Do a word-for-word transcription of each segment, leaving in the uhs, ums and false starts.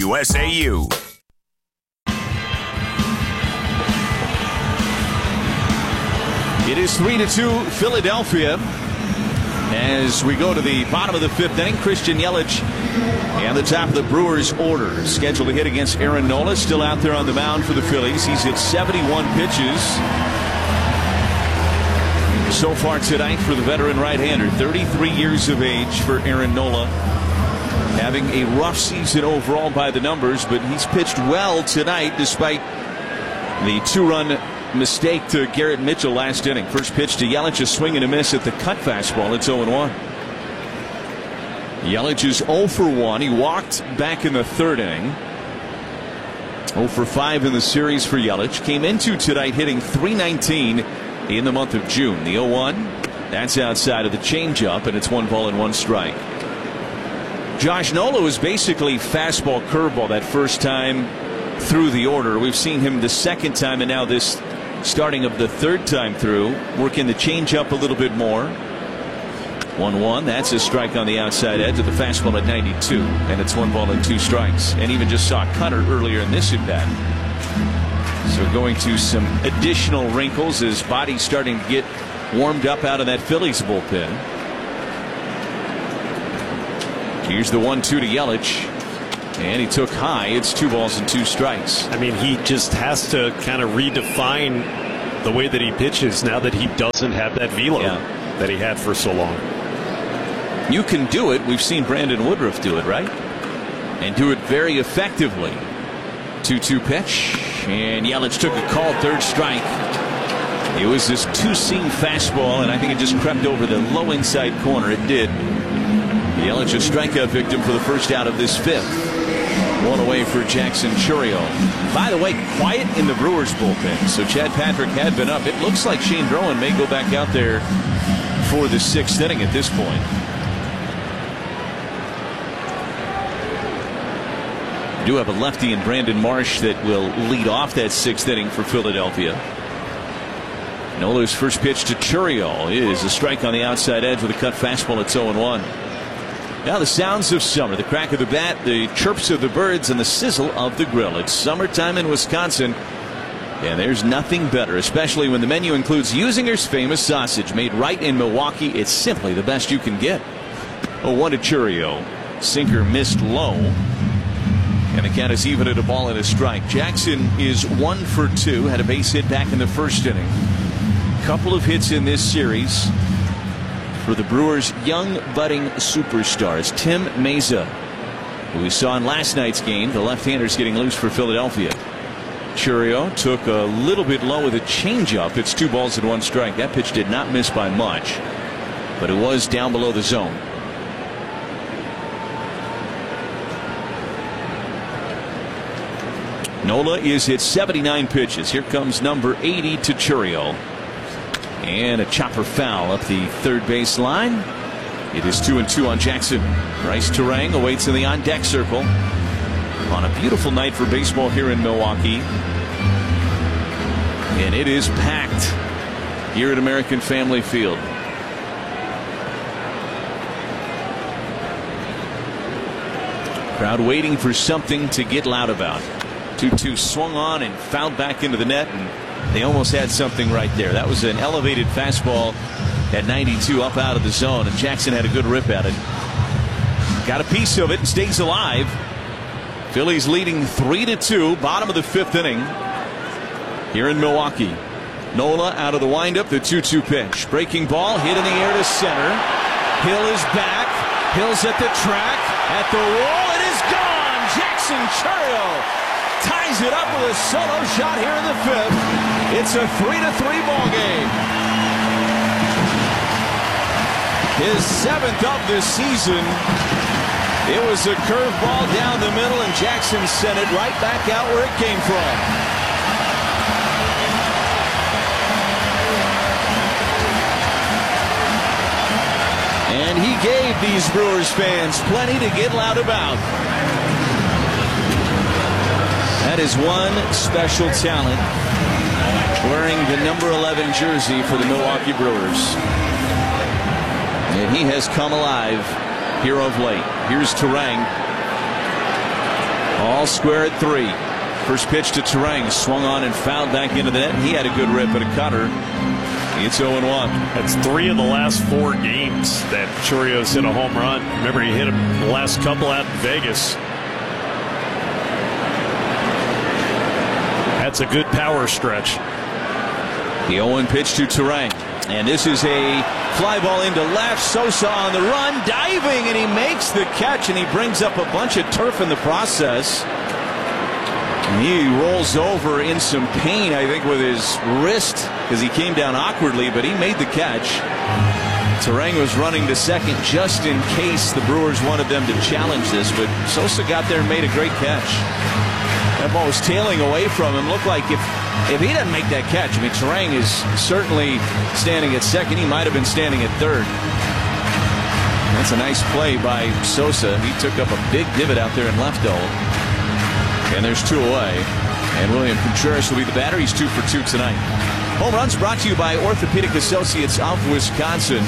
W S A U. It is three to two Philadelphia as we go to the bottom of the fifth inning. Christian Yelich and the top of the Brewers order, scheduled to hit against Aaron Nola, still out there on the mound for the Phillies. He's hit seventy-one pitches so far tonight for the veteran right-hander. thirty-three years of age for Aaron Nola, having a rough season overall by the numbers, but he's pitched well tonight despite the two-run mistake to Garrett Mitchell last inning. First pitch to Yelich, a swing and a miss at the cut fastball. It's oh and one. Yelich is oh for one. He walked back in the third inning. oh for five in the series for Yelich. Came into tonight hitting three nineteen in the month of June. The oh one, that's outside of the changeup, and it's one ball and one strike. Josh Nola was basically fastball curveball that first time through the order. We've seen him the second time, and now this starting of the third time through, working the changeup a little bit more. one one, that's a strike on the outside edge of the fastball at ninety-two, and it's one ball and two strikes. And even just saw Cutter earlier in this at bat. So going to some additional wrinkles as body's starting to get warmed up out of that Phillies bullpen. Here's the one two to Yelich. And he took high. It's two balls and two strikes. I mean, he just has to kind of redefine the way that he pitches now that he doesn't have that velo yeah. that he had for so long. You can do it. We've seen Brandon Woodruff do it, right? And do it very effectively. two two pitch. And Yelich took a call, third strike. It was this two-seam fastball, and I think it just crept over the low inside corner. It did. Yelich a strikeout victim for the first out of this fifth. One away for Jackson Chourio. By the way, quiet in the Brewers bullpen. So Chad Patrick had been up. It looks like Shane Drowan may go back out there for the sixth inning at this point. We do have a lefty in Brandon Marsh that will lead off that sixth inning for Philadelphia. Nola's first pitch to Chourio is a strike on the outside edge with a cut fastball. It's oh and one. Now the sounds of summer, the crack of the bat, the chirps of the birds, and the sizzle of the grill. It's summertime in Wisconsin, and there's nothing better, especially when the menu includes Usinger's famous sausage, made right in Milwaukee. It's simply the best you can get. oh one to Chourio. Sinker missed low, and the count is even at a ball and a strike. Jackson is one for two, had a base hit back in the first inning. Couple of hits in this series for the Brewers' young budding superstars. Tim Meza, who we saw in last night's game, the left-hander's getting loose for Philadelphia. Chourio took a little bit low with a changeup. It's two balls and one strike. That pitch did not miss by much, but it was down below the zone. Nola is hit seventy-nine pitches. Here comes number eighty to Chourio. And a chopper foul up the third base line. It is two and two on Jackson. Bryce Turang awaits in the on deck circle on a beautiful night for baseball here in Milwaukee. And it is packed here at American Family Field. Crowd waiting for something to get loud about. two two swung on and fouled back into the net, and they almost had something right there. That was an elevated fastball at ninety-two up out of the zone, and Jackson had a good rip at it. Got a piece of it and stays alive. Phillies leading three to two, bottom of the fifth inning here in Milwaukee. Nola out of the windup, the two two pitch. Breaking ball hit in the air to center. Hill is back. Hill's at the track, at the wall. It is gone. Jackson Chourio ties it up with a solo shot here in the fifth. It's a three to three ball game. His seventh of this season. It was a curveball down the middle, and Jackson sent it right back out where it came from. And he gave these Brewers fans plenty to get loud about. That is one special talent wearing the number eleven jersey for the Milwaukee Brewers. And he has come alive here of late. Here's Turang. All square at three. First pitch to Turang, swung on and fouled back into the net. He had a good rip at a cutter. It's oh and one. That's three of the last four games that Churios hit a home run. Remember, he hit him the last couple out in Vegas. That's a good power stretch. The oh one pitch to Turang. And this is a fly ball into left. Sosa on the run, diving, and he makes the catch, and he brings up a bunch of turf in the process. And he rolls over in some pain, I think, with his wrist, because he came down awkwardly, but he made the catch. Turang was running to second just in case the Brewers wanted them to challenge this, but Sosa got there and made a great catch. That ball was tailing away from him. Looked like if If he doesn't make that catch, I mean, Turang is certainly standing at second. He might have been standing at third. That's a nice play by Sosa. He took up a big divot out there in left goal. And there's two away. And William Contreras will be the batter. He's two for two tonight. Home runs brought to you by Orthopedic Associates of Wisconsin.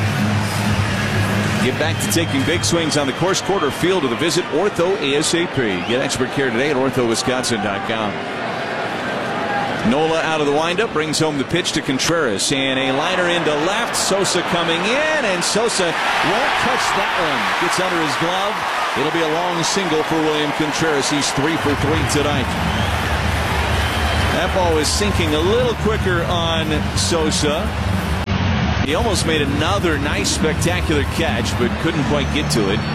Get back to taking big swings on the course quarter field with a visit Ortho ASAP. Get expert care today at ortho wisconsin dot com. Nola out of the windup, brings home the pitch to Contreras, and a liner into left. Sosa coming in, and Sosa won't touch that one. Gets under his glove. It'll be a long single for William Contreras. He's three for three tonight. That ball was sinking a little quicker on Sosa. He almost made another nice, spectacular catch, but couldn't quite get to it.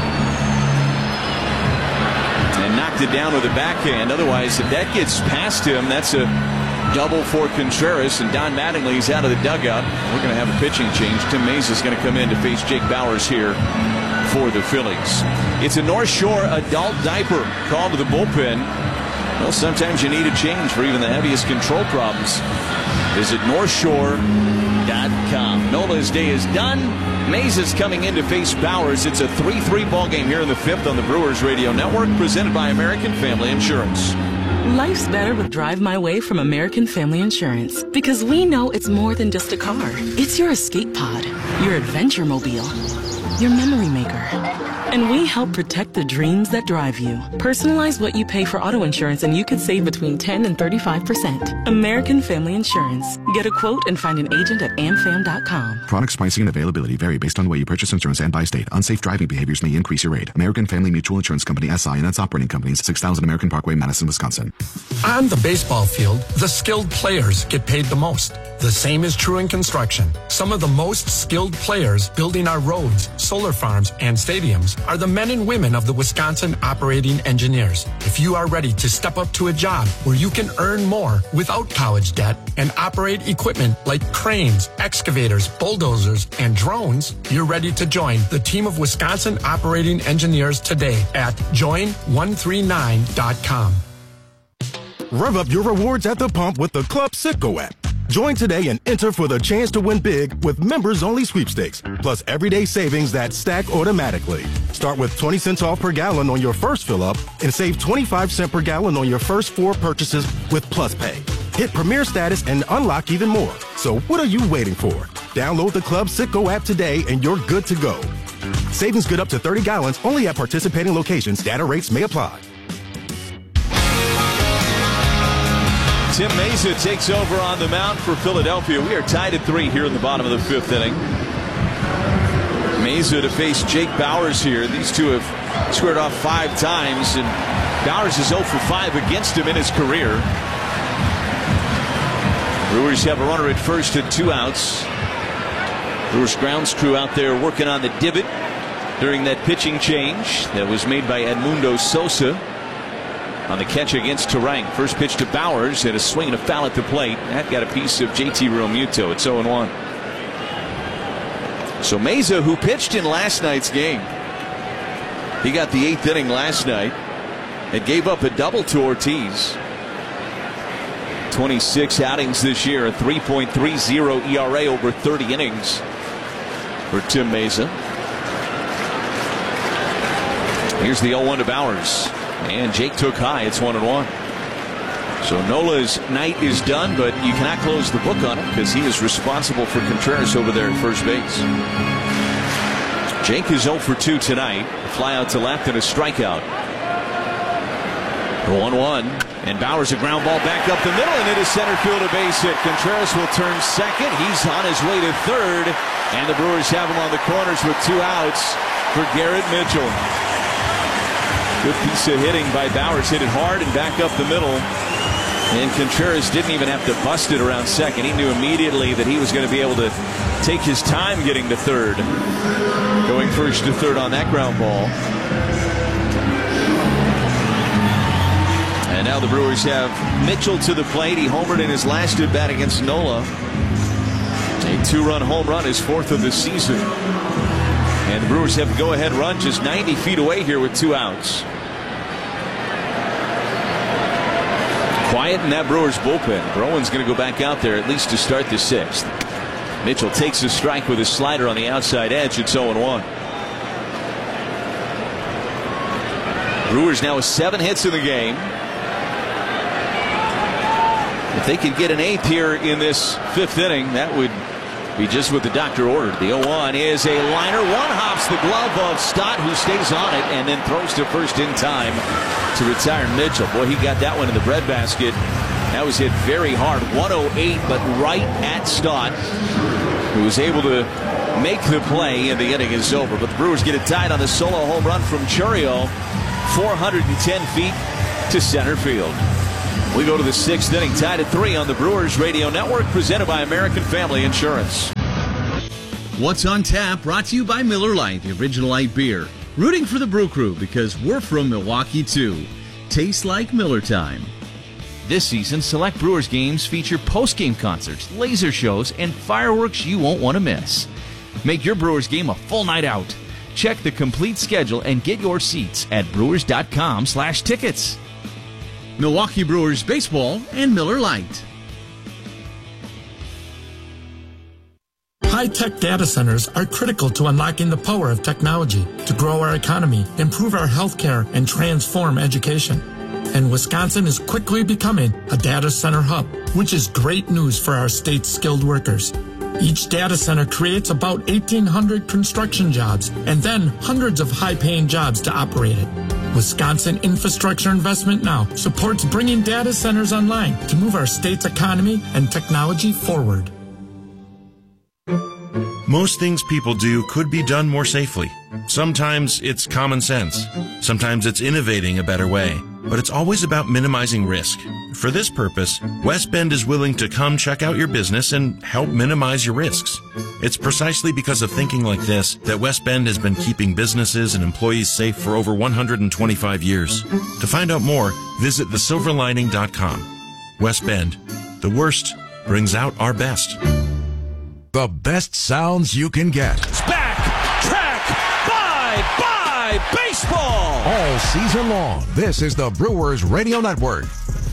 And knocked it down with a backhand. Otherwise, if that gets past him, that's a double for Contreras. And Don Mattingly's out of the dugout. We're going to have a pitching change. Tim Mayza's going to come in to face Jake Bauers here for the Phillies. It's a North Shore adult diaper called to the bullpen. Well, sometimes you need a change for even the heaviest control problems. Visit north shore dot com. Nola's day is done. Mays is coming in to face Bauers. It's a three three ball game here in the fifth on the Brewers Radio Network, presented by American Family Insurance. Life's better with Drive My Way from American Family Insurance, because we know it's more than just a car. It's your escape pod, your adventure mobile, your memory maker. And we help protect the dreams that drive you. Personalize what you pay for auto insurance and you could save between ten and thirty-five percent. American Family Insurance. Get a quote and find an agent at am fam dot com. Products, pricing, and availability vary based on the way you purchase insurance and by state. Unsafe driving behaviors may increase your rate. American Family Mutual Insurance Company, S I and its operating companies, six thousand American Parkway, Madison, Wisconsin. On the baseball field, the skilled players get paid the most. The same is true in construction. Some of the most skilled players building our roads, solar farms, and stadiums are the men and women of the Wisconsin Operating Engineers. If you are ready to step up to a job where you can earn more without college debt and operate equipment like cranes, excavators, bulldozers, and drones, you're ready to join the team of Wisconsin Operating Engineers today at join one three nine dot com. Rev up your rewards at the pump with the Club Citgo app. Join today and enter for the chance to win big with members-only sweepstakes, plus everyday savings that stack automatically. Start with twenty cents off per gallon on your first fill-up and save twenty-five cents per gallon on your first four purchases with Plus Pay. Hit Premier status and unlock even more. So what are you waiting for? Download the Club Citgo app today and you're good to go. Savings good up to thirty gallons only at participating locations. Data rates may apply. Tim Mayza takes over on the mound for Philadelphia. We are tied at three here in the bottom of the fifth inning. Mayza to face Jake Bauers here. These two have squared off five times, and Bauers is oh for five against him in his career. Brewers have a runner at first and two outs. Brewers grounds crew out there working on the divot during that pitching change that was made by Edmundo Sosa on the catch against Turang. First pitch to Bauers and a swing and a foul at the plate. That got a piece of J T Realmuto. It's oh and one. So Mayza, who pitched in last night's game, he got the eighth inning last night and gave up a double to Ortiz. twenty-six outings this year, a three point three oh E R A over thirty innings for Tim Mayza. Here's the oh one to Bauers. And Jake took high. It's one and one. So Nola's night is done, but you cannot close the book on him because he is responsible for Contreras over there at first base. Jake is oh for two tonight. A fly out to left and a strikeout. one one. And Bowers a ground ball back up the middle and into center field, a base hit. Contreras will turn second. He's on his way to third. And the Brewers have him on the corners with two outs for Garrett Mitchell. Good piece of hitting by Bowers. Hit it hard and back up the middle. And Contreras didn't even have to bust it around second. He knew immediately that he was going to be able to take his time getting to third. Going first to third on that ground ball. And now the Brewers have Mitchell to the plate. He homered in his last at bat against Nola. A two-run home run, his fourth of the season. And the Brewers have a go-ahead run just ninety feet away here with two outs. Quiet in that Brewers bullpen. Browen's going to go back out there at least to start the sixth. Mitchell takes a strike with his slider on the outside edge. It's oh one. Brewers now with seven hits in the game. If they could get an eighth here in this fifth inning, that would be just what the doctor ordered. The oh one is a liner. One hops the glove of Stott, who stays on it and then throws to first in time to retire Mitchell. Boy, he got that one in the breadbasket. That was hit very hard. one oh eight, but right at Stott, who was able to make the play, and the inning is over. But the Brewers get it tied on the solo home run from Chourio, four hundred ten feet to center field. We go to the sixth inning, tied at three on the Brewers Radio Network, presented by American Family Insurance. What's on Tap, brought to you by Miller Lite, the original light beer. Rooting for the Brew Crew because we're from Milwaukee too. Tastes like Miller time. This season, select Brewers games feature post-game concerts, laser shows, and fireworks you won't want to miss. Make your Brewers game a full night out. Check the complete schedule and get your seats at brewers.com slash tickets. Milwaukee Brewers baseball and Miller Lite. High-tech data centers are critical to unlocking the power of technology to grow our economy, improve our healthcare, and transform education. And Wisconsin is quickly becoming a data center hub, which is great news for our state's skilled workers. Each data center creates about eighteen hundred construction jobs and then hundreds of high-paying jobs to operate it. Wisconsin Infrastructure Investment Now supports bringing data centers online to move our state's economy and technology forward. Most things people do could be done more safely. Sometimes it's common sense. Sometimes it's innovating a better way. But it's always about minimizing risk. For this purpose, West Bend is willing to come check out your business and help minimize your risks. It's precisely because of thinking like this that West Bend has been keeping businesses and employees safe for over one hundred twenty-five years. To find out more, visit the silver lining dot com. West Bend, the worst brings out our best. The best sounds you can get. It's back, track, bye, bye, baseball. All season long, this is the Brewers Radio Network.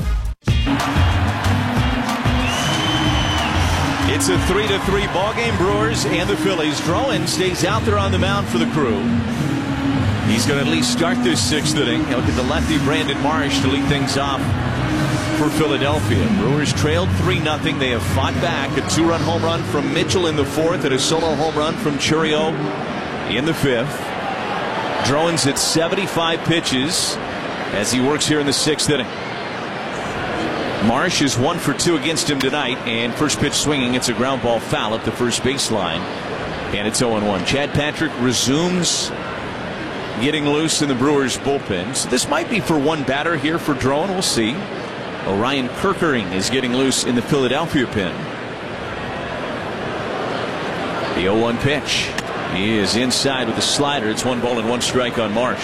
It's a three to three ball game, Brewers and the Phillies. Drowan stays out there on the mound for the Crew. He's going to at least start this sixth inning. He'll get the lefty Brandon Marsh to lead things off for Philadelphia. Brewers trailed three nothing. They have fought back. A two-run home run from Mitchell in the fourth and a solo home run from Chourio in the fifth. Drowan's at seventy-five pitches as he works here in the sixth inning. Marsh is one for two against him tonight, and first pitch swinging, it's a ground ball foul at the first baseline, and it's oh one. Chad Patrick resumes getting loose in the Brewers bullpen. So this might be for one batter here for Drowan. We'll see. Orion Kerkering is getting loose in the Philadelphia pen. The oh one pitch. He is inside with a slider. It's one ball and one strike on Marsh.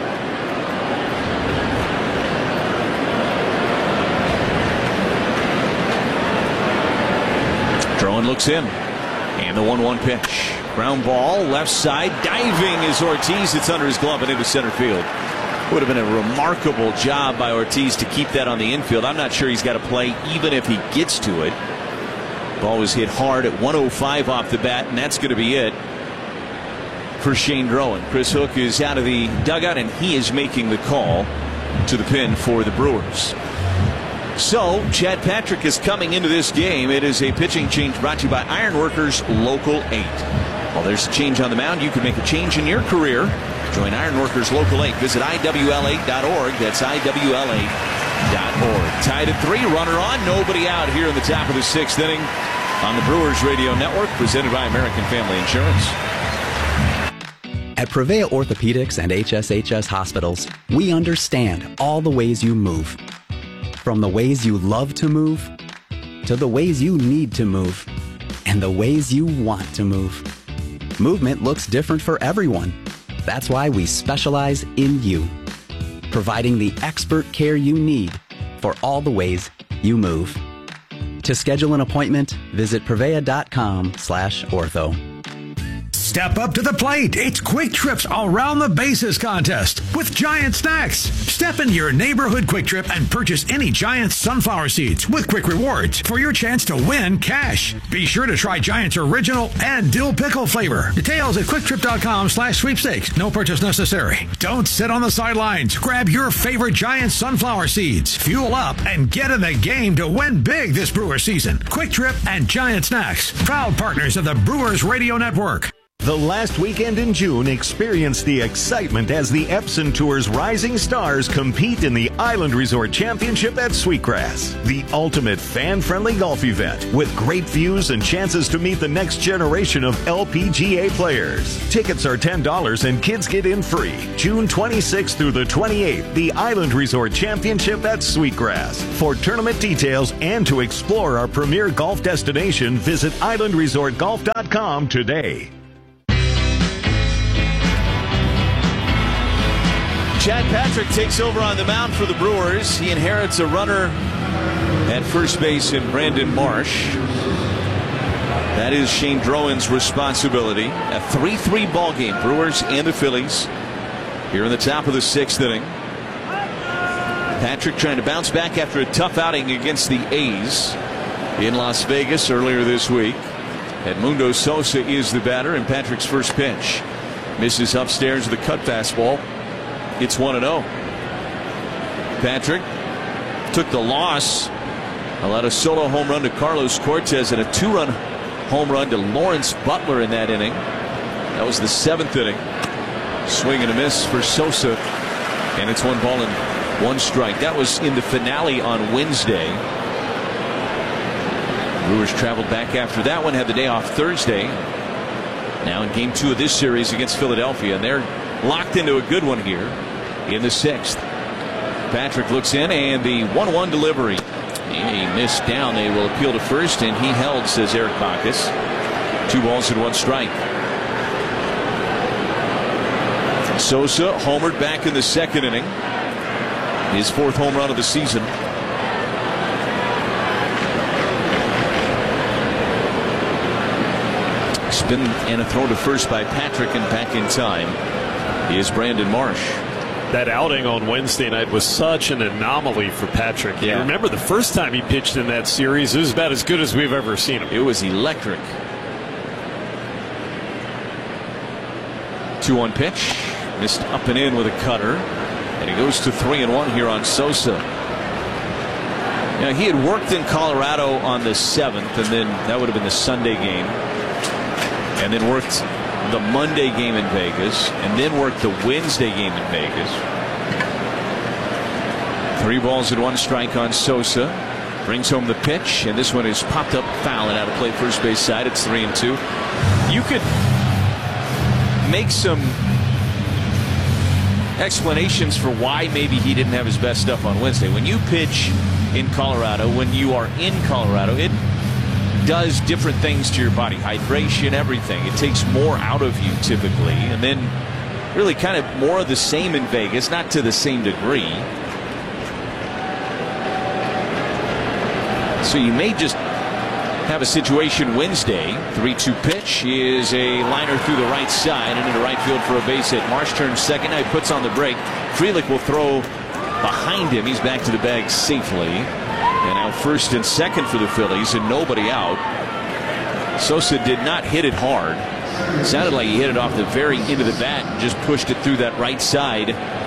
Drowan looks in. And the one one pitch. Ground ball, left side. Diving is Ortiz. It's under his glove and into center field. Would have been a remarkable job by Ortiz to keep that on the infield. I'm not sure he's got to play even if he gets to it. Ball was hit hard at one oh five off the bat, and that's going to be it for Shane Drowan. Chris Hook is out of the dugout, and he is making the call to the pin for the Brewers. So Chad Patrick is coming into this game. It is a pitching change brought to you by Ironworkers Local eight. Well, there's a change on the mound. You can make a change in your career Join Ironworkers Local eight. Visit I W L eight dot org. That's I W L eight dot org. Tied at three. Runner on. Nobody out here in the top of the sixth inning on the Brewers Radio Network, presented by American Family Insurance. At Prevea Orthopedics and H S H S Hospitals, we understand all the ways you move. From the ways you love to move, to the ways you need to move, and the ways you want to move. Movement looks different for everyone. That's why we specialize in you, providing the expert care you need for all the ways you move. To schedule an appointment, visit prevea.com slash ortho. Step up to the plate. It's Quick Trip's Around the Bases contest with Giant Snacks. Step into your neighborhood Quick Trip and purchase any Giant sunflower seeds with Quick Rewards for your chance to win cash. Be sure to try Giant's original and dill pickle flavor. Details at quicktrip.com slash sweepstakes. No purchase necessary. Don't sit on the sidelines. Grab your favorite Giant sunflower seeds. Fuel up and get in the game to win big this Brewer season. Quick Trip and Giant Snacks, proud partners of the Brewers Radio Network. The last weekend in June, experience the excitement as the Epson Tour's rising stars compete in the Island Resort Championship at Sweetgrass, the ultimate fan-friendly golf event with great views and chances to meet the next generation of L P G A players. Tickets are ten dollars and kids get in free. June twenty-sixth through the twenty-eighth, the Island Resort Championship at Sweetgrass. For tournament details and to explore our premier golf destination, visit island resort golf dot com today. Chad Patrick takes over on the mound for the Brewers. He inherits a runner at first base in Brandon Marsh. That is Shane Drowan's responsibility. A three three ball game. Brewers and the Phillies here in the top of the sixth inning. Patrick trying to bounce back after a tough outing against the A's in Las Vegas earlier this week. Edmundo Sosa is the batter, and Patrick's first pitch misses upstairs with a cut fastball. It's one and oh. Patrick took the loss, allowed a solo home run to Carlos Cortez and a two-run home run to Lawrence Butler in that inning. That was the seventh inning. Swing and a miss for Sosa, and it's one ball and one strike. That was in the finale on Wednesday. Brewers traveled back after that one, had the day off Thursday. Now in game two of this series against Philadelphia, and they're locked into a good one here in the sixth. Patrick looks in, and the one one delivery. He missed down. They will appeal to first, and he held, says Eric Bacchus. Two balls and one strike. Sosa homered back in the second inning. His fourth home run of the season. Spin and a throw to first by Patrick, and back in time is Brandon Marsh. That outing on Wednesday night was such an anomaly for Patrick. Yeah. You remember the first time he pitched in that series, it was about as good as we've ever seen him. It was electric. two one pitch. Missed up and in with a cutter. And he goes to three and one here on Sosa. Now, he had worked in Colorado on the seventh, and then that would have been the Sunday game. And then worked the Monday game in Vegas, and then worked the Wednesday game in Vegas. Three balls and one strike on Sosa. Brings home the pitch, and this one is popped up foul and out of play first base side. It's three and two. You could make some explanations for why maybe he didn't have his best stuff on Wednesday. When you pitch in Colorado, when you are in Colorado, it does different things to your body, hydration, everything. It takes more out of you typically, and then really kind of more of the same in Vegas, not to the same degree. So you may just have a situation Wednesday. three two pitch is a liner through the right side and into right field for a base hit. Marsh turns second. Now he puts on the brake. Frelick will throw behind him. He's back to the bag safely. And now first and second for the Phillies, and nobody out. Sosa did not hit it hard. It sounded like he hit it off the very end of the bat and just pushed it through that right side.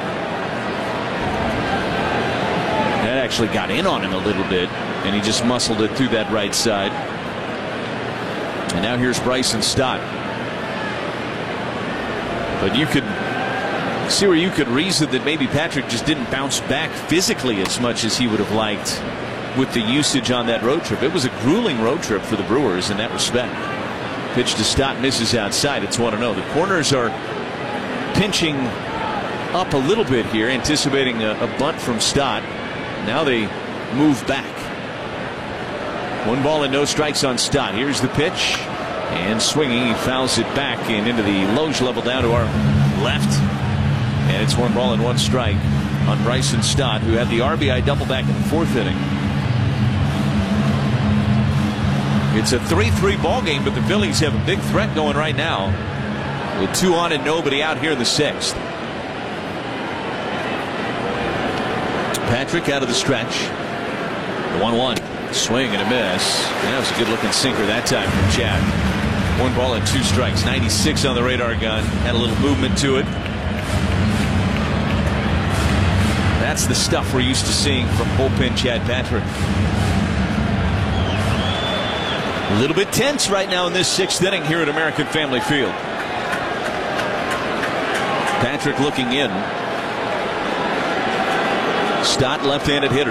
That actually got in on him a little bit, and he just muscled it through that right side. And now here's Bryson Stott. But you could See where you could reason that maybe Patrick just didn't bounce back physically as much as he would have liked with the usage on that road trip. It was a grueling road trip for the Brewers in that respect. Pitch to Stott, misses outside. It's one and oh. The corners are pinching up a little bit here, anticipating a, a bunt from Stott. Now they move back. One ball and no strikes on Stott. Here's the pitch. And swinging, he fouls it back and into the Loge level down to our left. And it's one ball and one strike on Bryson Stott, who had the R B I double back in the fourth inning. It's a three three ball game, but the Phillies have a big threat going right now with two on and nobody out here in the sixth. Patrick out of the stretch. The one one. Swing and a miss. That was a good looking sinker that time from Chad. One ball and two strikes. ninety-six on the radar gun. Had a little movement to it. That's the stuff we're used to seeing from bullpen Chad Patrick. A little bit tense right now in this sixth inning here at American Family Field. Patrick looking in. Stott left-handed hitter.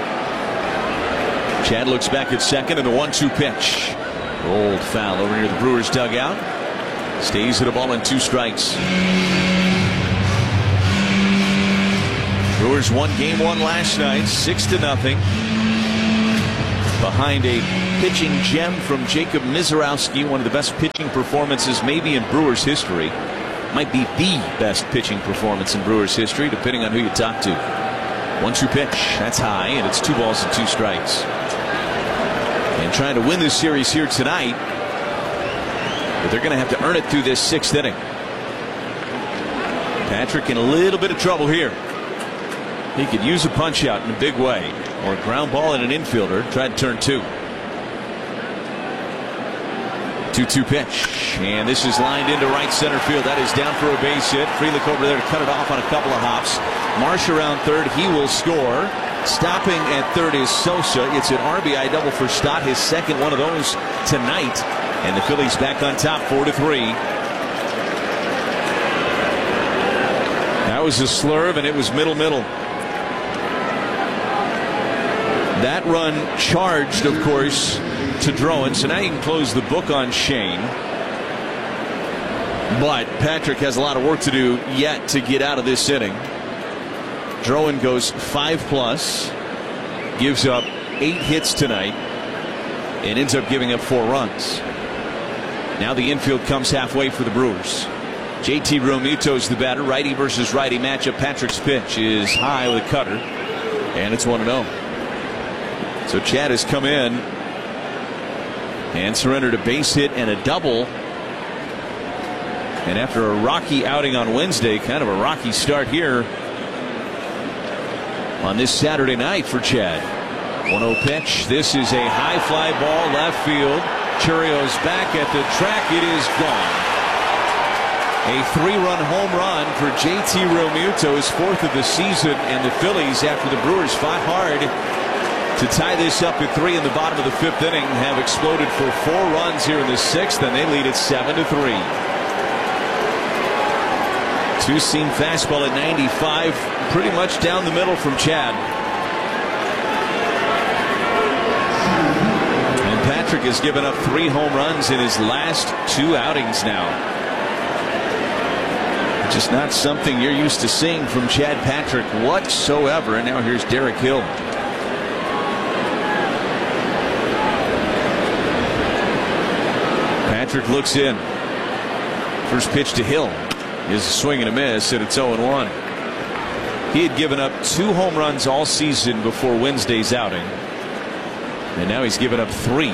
Chad looks back at second, and the one two pitch. Rolled foul over near the Brewers dugout. Stays at a ball and two strikes. Brewers won game one last night, six to nothing. Behind a pitching gem from Jacob Misiorowski, one of the best pitching performances maybe in Brewers history. Might be the best pitching performance in Brewers history, depending on who you talk to. one two pitch. That's high, and it's two balls and two strikes. And trying to win this series here tonight, but they're going to have to earn it through this sixth inning. Patrick in a little bit of trouble here. He could use a punch out in a big way, or a ground ball at an infielder. Tried turn two. two two pitch, and this is lined into right center field. That is down for a base hit. Frelick over there to cut it off on a couple of hops. Marsh around third. He will score. Stopping at third is Sosa. It's an R B I double for Stott, his second one of those tonight. And the Phillies back on top, four to three. That was a slurve, and it was middle middle. That run charged, of course, to Drowan. So now you can close the book on Shane. But Patrick has a lot of work to do yet to get out of this inning. Drowan goes five plus, gives up eight hits tonight, and ends up giving up four runs. Now the infield comes halfway for the Brewers. J T Realmuto's the batter. Righty versus righty matchup. Patrick's pitch is high with a cutter, and it's one and oh. So Chad has come in and surrendered a base hit and a double. And after a rocky outing on Wednesday, kind of a rocky start here on this Saturday night for Chad. one oh pitch. This is a high fly ball left field. Churio's back at the track. It is gone. A three-run home run for J T Realmuto, his fourth of the season, and the Phillies, after the Brewers fought hard to tie this up at three in the bottom of the fifth inning, have exploded for four runs here in the sixth, and they lead it seven to three. Two-seam fastball at ninety-five, pretty much down the middle from Chad. And Patrick has given up three home runs in his last two outings now. Just not something you're used to seeing from Chad Patrick whatsoever. And now here's Derek Hill. Patrick looks in. First pitch to Hill is a swing and a miss, and it's oh and one. He had given up two home runs all season before Wednesday's outing, and now he's given up three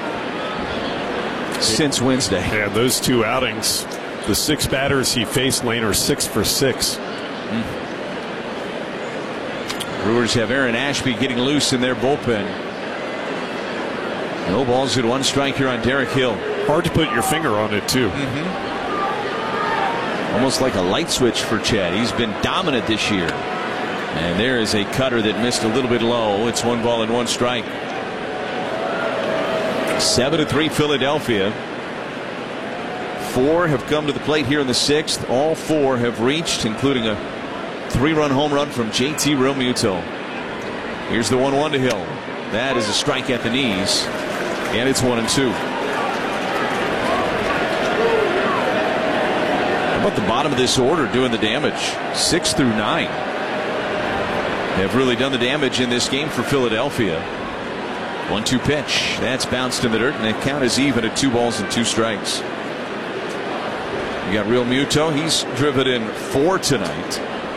since Wednesday. Yeah, those two outings, the six batters he faced, Lane, are six for six. Mm. Brewers have Aaron Ashby getting loose in their bullpen. No balls and one strike here on Derek Hill. Hard to put your finger on it, too. Mm-hmm. Almost like a light switch for Chad. He's been dominant this year. And there is a cutter that missed a little bit low. It's one ball and one strike. Seven to three Philadelphia. Four have come to the plate here in the sixth. All four have reached, including a three-run home run from J T Realmuto. Here's the one one to Hill. That is a strike at the knees, and it's one and two. How about the bottom of this order doing the damage? Six through nine have really done the damage in this game for Philadelphia. one two pitch. That's bounced in the dirt, and the count is even at two balls and two strikes. You got Realmuto. He's driven in four tonight.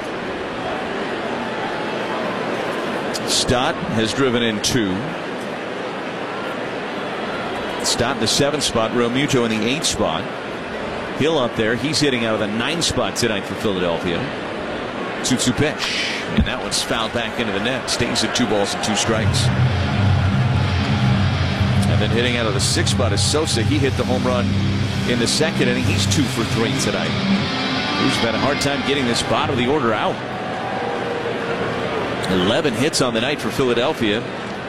Stott has driven in two. Stott in the seventh spot. Realmuto in the eighth spot. Hill up there. He's hitting out of the ninth spot tonight for Philadelphia. two two pitch. And that one's fouled back into the net. Stays at two balls and two strikes. And then hitting out of the sixth spot is Sosa. He hit the home run in the second inning. He's two for three tonight. He's had a hard time getting this bottom of the order out. eleven hits on the night for Philadelphia.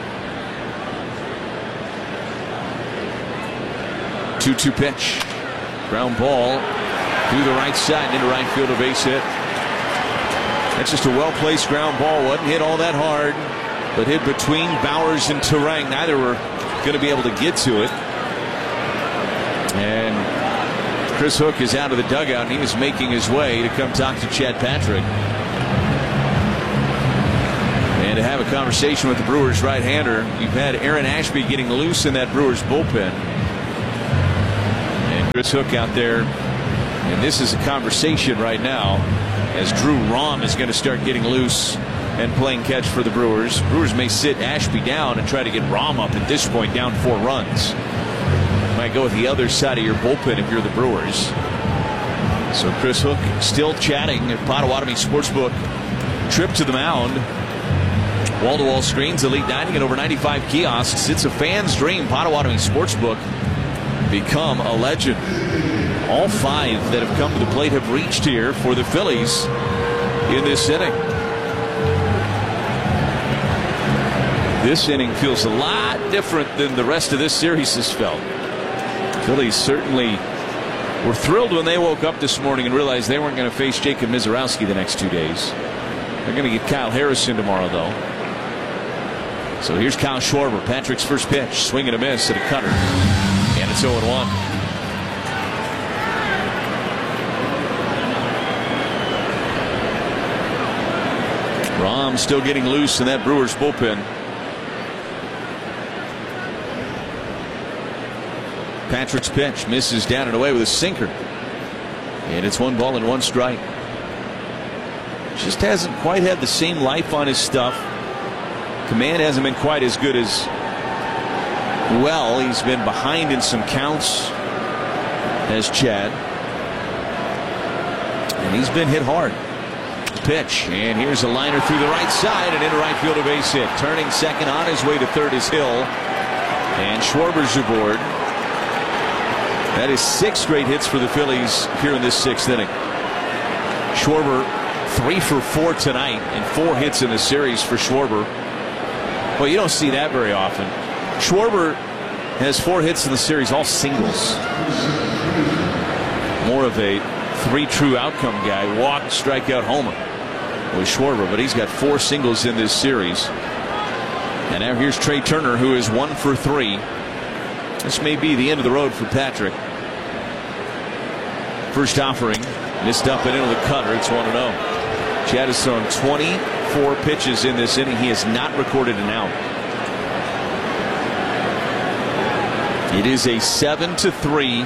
two two pitch. Ground ball through the right side into right field, a base hit. That's just a well-placed ground ball. Wasn't hit all that hard, but hit between Bowers and Turang. Neither were going to be able to get to it. And Chris Hook is out of the dugout, and he is making his way to come talk to Chad Patrick and to have a conversation with the Brewers right-hander. You've had Aaron Ashby getting loose in that Brewers bullpen, and Chris Hook out there, and this is a conversation right now as Drew Rom is going to start getting loose and playing catch for the Brewers. Brewers may sit Ashby down and try to get Rom up at this point, down four runs. Might go with the other side of your bullpen if you're the Brewers. So Chris Hook still chatting at Potawatomi Sportsbook. Trip to the mound. Wall-to-wall screens, elite dining, and over ninety-five kiosks. It's a fan's dream. Potawatomi Sportsbook. Become a legend. All five that have come to the plate have reached here for the Phillies in this inning. This inning feels a lot different than the rest of this series has felt. Phillies certainly were thrilled when they woke up this morning and realized they weren't going to face Jacob Mizorowski the next two days. They're going to get Kyle Harrison tomorrow, though. So here's Kyle Schwarber. Patrick's first pitch. Swing and a miss at a cutter. And it's oh and one. Rom still getting loose in that Brewers bullpen. Patrick's pitch misses down and away with a sinker. And it's one ball and one strike. Just hasn't quite had the same life on his stuff. Command hasn't been quite as good as well. He's been behind in some counts as Chad. And he's been hit hard. Pitch, and here's a liner through the right side and into right field, a base hit. Turning second on his way to third is Hill, and Schwarber's aboard. That is six straight hits for the Phillies here in this sixth inning. Schwarber three for four tonight and four hits in the series for Schwarber. Well, you don't see that very often. Schwarber has four hits in the series, all singles. More of a three true outcome guy. Walk, strikeout, homer with Schwarber, but he's got four singles in this series. And now here's Trey Turner, who is one for three. This may be the end of the road for Patrick. First offering, missed up and into the cutter. It's one and oh. Chad has thrown twenty-four pitches in this inning. He has not recorded an out. It is a seven to three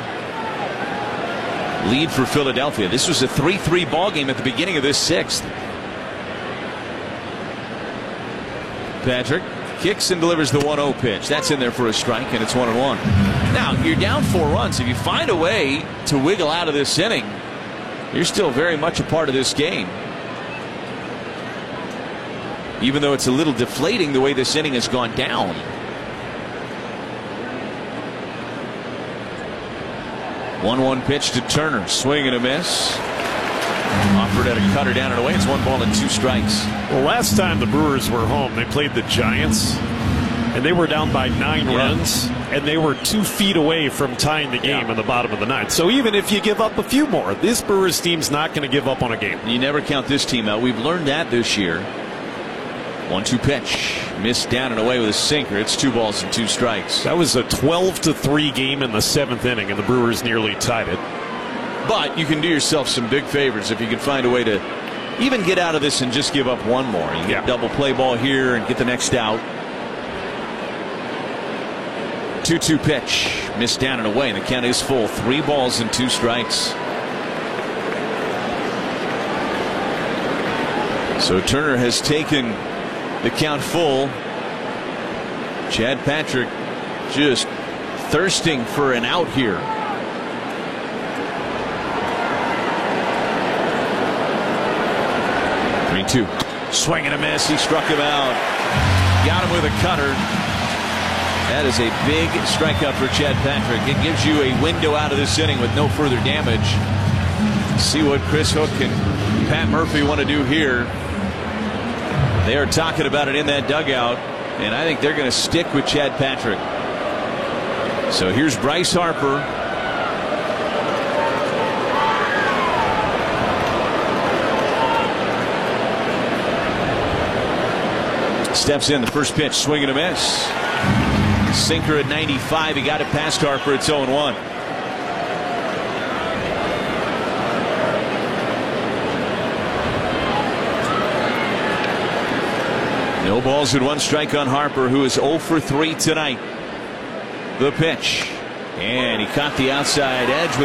lead for Philadelphia. This was a three three ball game at the beginning of this sixth. Patrick kicks and delivers the one oh pitch. That's in there for a strike, and it's one and one. Now you're down four runs. If you find a way to wiggle out of this inning, you're still very much a part of this game. Even though it's a little deflating the way this inning has gone down. one one pitch to Turner. Swing and a miss. Offered at a cutter down and away. It's one ball and two strikes. Well, last time the Brewers were home, they played the Giants. And they were down by nine yeah. runs, and they were two feet away from tying the game yeah. in the bottom of the ninth. So even if you give up a few more, this Brewers team's not going to give up on a game. You never count this team out. We've learned that this year. one two pitch. Missed down and away with a sinker. It's two balls and two strikes. That was a twelve to three game in the seventh inning, and the Brewers nearly tied it. But you can do yourself some big favors if you can find a way to even get out of this and just give up one more. You get yeah. a double play ball here and get the next out. two two pitch. Missed down and away, and the count is full. Three balls and two strikes. So Turner has taken the count full. Chad Patrick just thirsting for an out here. three two. Swing and a miss. He struck him out. Got him with a cutter. That is a big strikeout for Chad Patrick. It gives you a window out of this inning with no further damage. See what Chris Hook and Pat Murphy want to do here. They are talking about it in that dugout, and I think they're going to stick with Chad Patrick. So here's Bryce Harper. Steps in the first pitch, swing and a miss. Sinker at ninety-five. He got it past Harper. It's oh one. No balls and one strike on Harper, who is oh for three tonight. The pitch. And he caught the outside edge with